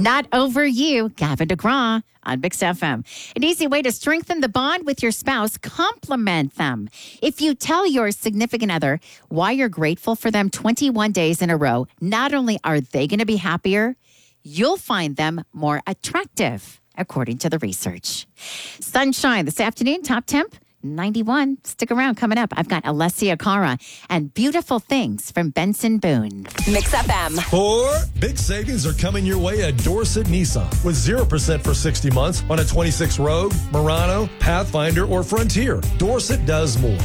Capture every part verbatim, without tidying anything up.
Not Over You, Gavin DeGraw on Mix F M. An easy way to strengthen the bond with your spouse, compliment them. If you tell your significant other why you're grateful for them twenty-one days in a row, not only are they going to be happier, you'll find them more attractive, according to the research. Sunshine this afternoon, top temp, ninety-one. Stick around. Coming up, I've got Alessia Cara and Beautiful Things from Benson Boone. Mix F M. Four big savings are coming your way at Dorset Nissan with zero percent for sixty months on a twenty-six Rogue, Murano, Pathfinder, or Frontier. Dorset does more.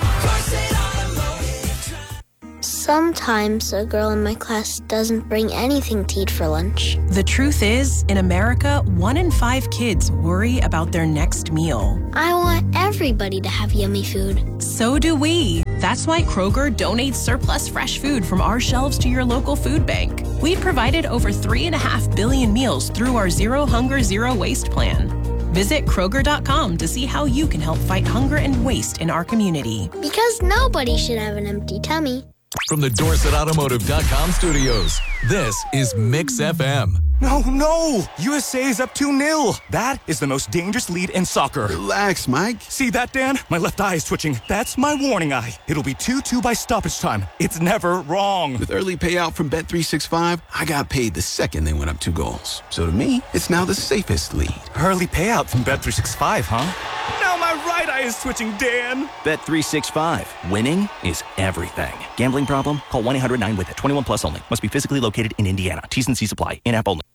Sometimes a girl in my class doesn't bring anything to eat for lunch. The truth is, in America, one in five kids worry about their next meal. I want everybody to have yummy food. So do we. That's why Kroger donates surplus fresh food from our shelves to your local food bank. We've provided over three and a half billion meals through our Zero Hunger, Zero Waste plan. Visit Kroger dot com to see how you can help fight hunger and waste in our community. Because nobody should have an empty tummy. From the Dorset Automotive dot com studios, this is Mix F M. No, no! U S A is up two nil. That is the most dangerous lead in soccer. Relax, Mike. See that, Dan? My left eye is twitching. That's my warning eye. It'll be two two by stoppage time. It's never wrong. With early payout from Bet three sixty-five, I got paid the second they went up two goals. So to me, it's now the safest lead. Early payout from Bet three sixty-five, huh? Now my right eye is twitching, Dan. Bet three sixty-five. Winning is everything. Gambling problem? Call one eight hundred nine with it. twenty-one plus only. Must be physically located in Indiana. T's and C's apply. In-app only.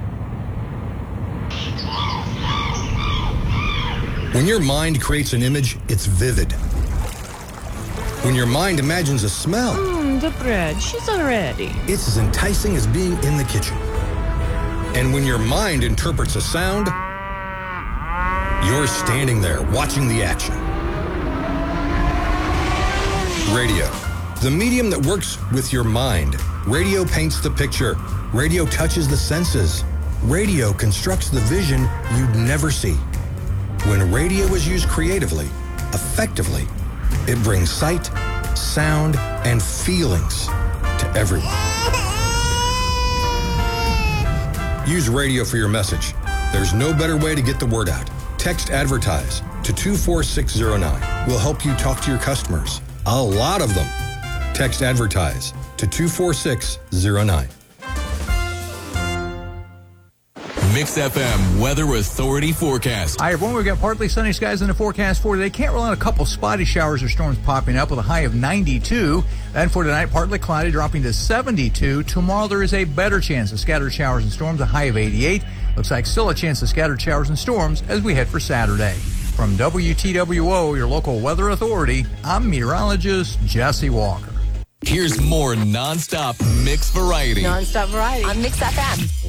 When your mind creates an image, it's vivid. When your mind imagines a smell, Mmm, the bread, she's already. it's as enticing as being in the kitchen. And when your mind interprets a sound, you're standing there watching the action. Radio, the medium that works with your mind. Radio paints the picture. Radio touches the senses. Radio constructs the vision you'd never see. When radio is used creatively, effectively, it brings sight, sound, and feelings to everyone. Use radio for your message. There's no better way to get the word out. Text ADVERTISE to two four six zero nine. We'll help you talk to your customers. A lot of them. Text ADVERTISE to two four six zero nine. Mix F M Weather Authority forecast. Hi, everyone. We've got partly sunny skies in the forecast for today. Can't rule out a couple spotty showers or storms popping up with a high of ninety-two. Then for tonight, partly cloudy, dropping to seventy-two. Tomorrow, there is a better chance of scattered showers and storms, a high of eighty-eight. Looks like still a chance of scattered showers and storms as we head for Saturday. From W T W O, your local weather authority, I'm meteorologist Jesse Walker. Here's more nonstop mix variety. Nonstop variety on Mix F M.